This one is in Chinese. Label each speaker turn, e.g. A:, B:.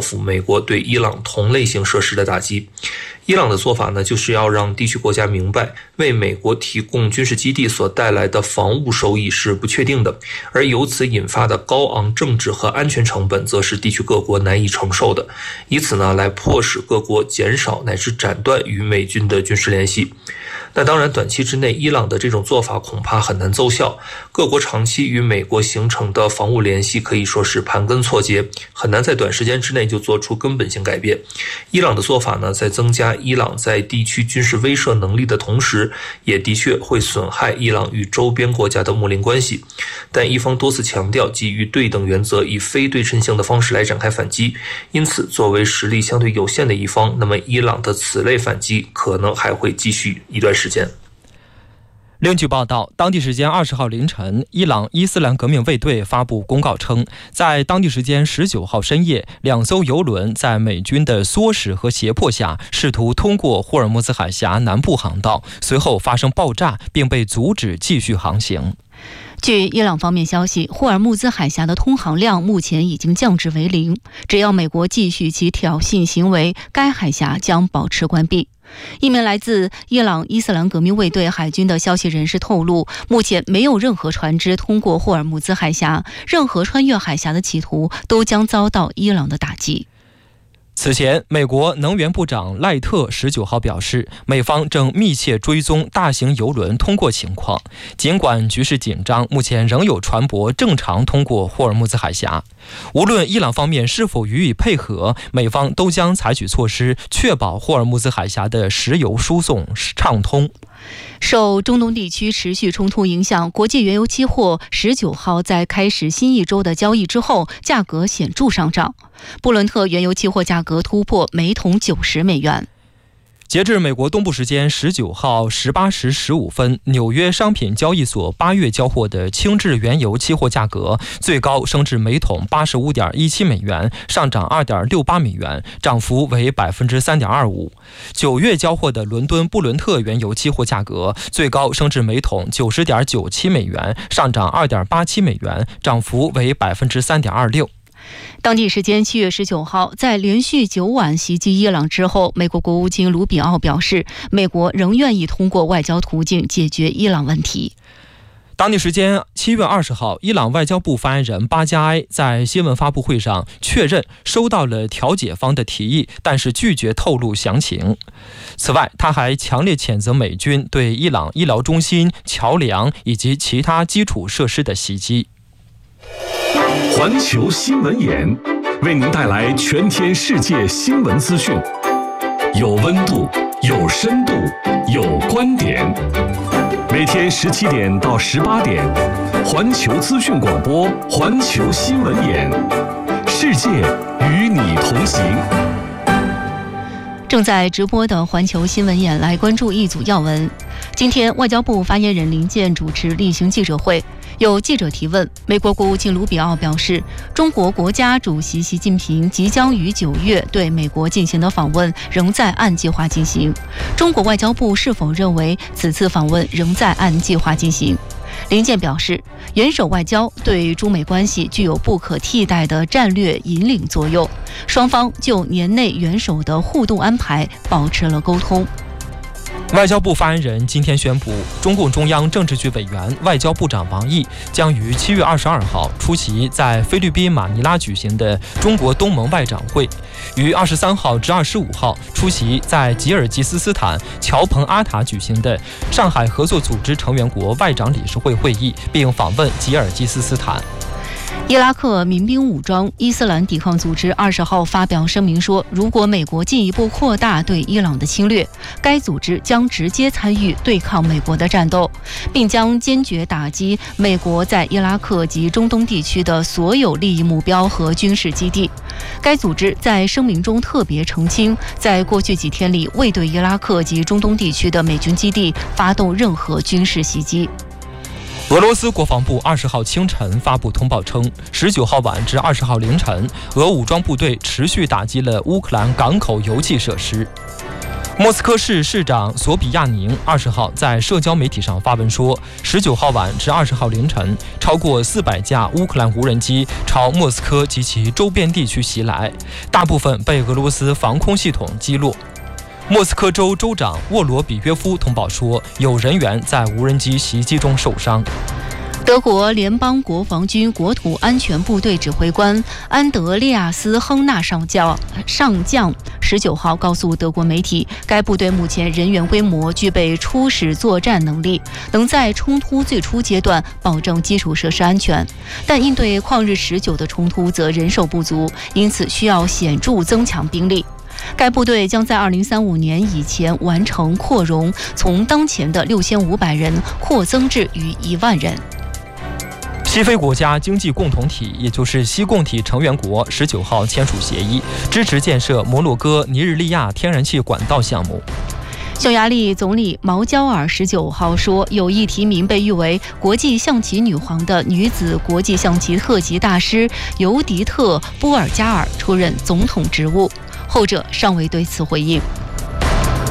A: 复美国对伊朗同类型设施的打击。伊朗的做法呢，就是要让地区国家明白，为美国提供军事基地所带来的防务收益是不确定的，而由此引发的高昂政治和安全成本则是地区各国难以承受的，以此呢来迫使各国减少乃至斩断与美军的军事联系。那当然，短期之内，伊朗的这种做法恐怕很难奏效。各国长期与美国形成的防务联系可以说是盘根错节，很难在短时间之内就做出根本性改变。伊朗的做法呢，在增加伊朗在地区军事威慑能力的同时，也的确会损害伊朗与周边国家的睦邻关系。但伊方多次强调基于对等原则，以非对称性的方式来展开反击，因此作为实力相对有限的一方，那么伊朗的此类反击可能还会继续一段时间。
B: 另据报道，当地时间20号凌晨，伊朗伊斯兰革命卫队发布公告称，在当地时间19号深夜，2艘油轮在美军的唆使和胁迫下，试图通过霍尔木兹海峡南部航道，随后发生爆炸，并被阻止继续航行。
C: 据伊朗方面消息，霍尔木兹海峡的通航量目前已经降至为0，只要美国继续其挑衅行为，该海峡将保持关闭。一名来自伊朗伊斯兰革命卫队海军的消息人士透露，目前没有任何船只通过霍尔木兹海峡，任何穿越海峡的企图都将遭到伊朗的打击。
B: 此前，美国能源部长赖特19号表示，美方正密切追踪大型油轮通过情况，尽管局势紧张，目前仍有船舶正常通过霍尔木兹海峡。无论伊朗方面是否予以配合，美方都将采取措施，确保霍尔木兹海峡的石油输送畅通。
C: 受中东地区持续冲突影响，国际原油期货19号在开始新一周的交易之后，价格显著上涨。布伦特原油期货价格突破每桶90美元。
B: 截至美国东部时间19号18时15分，纽约商品交易所8月交货的轻质原油期货价格最高升至每桶85.17美元，上涨2.68美元，涨幅为 3.25%。9月交货的伦敦布伦特原油期货价格最高升至每桶90.97美元，上涨2.87美元，涨幅为 3.26%。
C: 当地时间7月19号，在连续9晚袭击伊朗之后，美国国务卿卢比奥表示，美国仍愿意通过外交途径解决伊朗问题。
B: 当地时间7月20号，伊朗外交部发言人巴加埃在新闻发布会上确认收到了调解方的提议，但是拒绝透露详情。此外，他还强烈谴责美军对伊朗医疗中心、桥梁以及其他基础设施的袭击。
D: 环球新闻眼为您带来全天世界新闻资讯，有温度，有深度，有观点。每天17点到18点，环球资讯广播，环球新闻眼，世界与你同行。
C: 正在直播的环球新闻眼来关注一组要闻。今天，外交部发言人林健主持例行记者会。有记者提问，美国国务卿卢比奥表示，中国国家主席习近平即将于9月对美国进行的访问仍在按计划进行。中国外交部是否认为此次访问仍在按计划进行？林健表示，元首外交对中美关系具有不可替代的战略引领作用，双方就年内元首的互动安排保持了沟通。
B: 外交部发言人今天宣布，中共中央政治局委员、外交部长王毅将于7月22号出席在菲律宾马尼拉举行的中国东盟外长会，于23号至25号出席在吉尔吉斯斯坦乔彭阿塔举行的上海合作组织成员国外长理事会会议，并访问吉尔吉斯斯坦。
C: 伊拉克民兵武装伊斯兰抵抗组织20号发表声明说，如果美国进一步扩大对伊朗的侵略，该组织将直接参与对抗美国的战斗，并将坚决打击美国在伊拉克及中东地区的所有利益目标和军事基地。该组织在声明中特别澄清，在过去几天里未对伊拉克及中东地区的美军基地发动任何军事袭击。
B: 俄罗斯国防部20号清晨发布通报称，19号晚至20号凌晨，俄武装部队持续打击了乌克兰港口油气设施。 莫斯科市市长索比亚宁20号在社交媒体上发文说，19号晚至20号凌晨，超过400架乌克兰无人机朝莫斯科及其周边地区袭来，大部分被俄罗斯防空系统击落。莫斯科州州长沃罗比约夫通报说，有人员在无人机袭击中受伤。
C: 德国联邦国防军国土安全部队指挥官安德烈亚斯·亨纳上将19号告诉德国媒体，该部队目前人员规模具备初始作战能力，能在冲突最初阶段保证基础设施安全，但应对旷日持久的冲突则人手不足，因此需要显著增强兵力。该部队将在2035年以前完成扩容，从当前的6500人扩增至逾1万人。
B: 西非国家经济共同体，也就是西共体成员国19号签署协议，支持建设摩洛哥尼日利亚天然气管道项目。
C: 匈牙利总理毛焦尔19号说，有意提名被誉为国际象棋女皇的女子国际象棋特级大师尤迪特·波尔加尔出任总统职务，后者尚未对此回应。